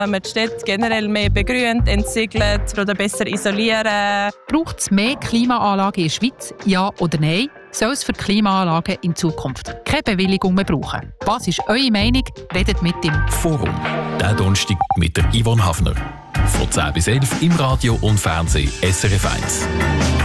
Wenn man die Städte generell mehr begrünt, entsiegelt oder besser isolieren. Braucht es mehr Klimaanlagen in der Schweiz? Ja oder nein? Soll es für Klimaanlagen in Zukunft keine Bewilligung mehr brauchen? Was ist eure Meinung? Redet mit dem Forum. Der Donnerstag mit der Yvonne Hafner. Von 10 bis 11 im Radio und Fernsehen SRF 1.